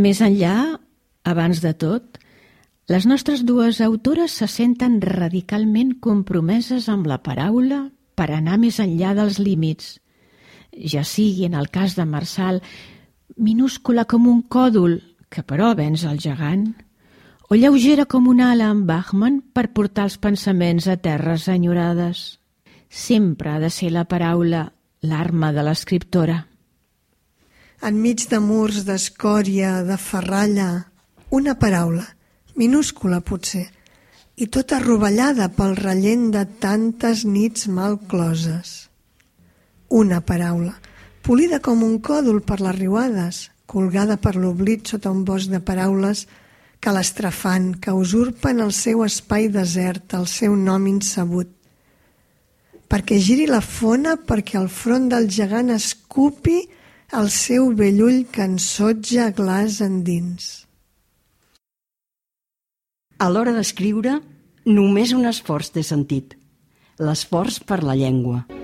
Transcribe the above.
Més enllà, abans de tot, les nostres dues autores se senten radicalment compromeses amb la paraula per anar més enllà dels límits, ja sigui, en el cas de Marsal, minúscula com un còdol, que però venç el gegant, o lleugera com una ala en Bachmann per portar els pensaments a terres enyorades. Sempre ha de ser la paraula l'arma de l'escriptora. Enmig de murs d'escòria, de ferralla, una paraula, minúscula potser, i tota rovellada pel rellent de tantes nits mal closes. Una paraula, polida com un còdol per les riuades, colgada per l'oblit sota un bosc de paraules que l'estrafan, que usurpen el seu espai desert, el seu nom insabut. Perquè giri la fona, perquè el front del gegant escupi el seu vell ull que ensotja glaç endins. A l'hora d'escriure, només un esforç té sentit, l'esforç per la llengua.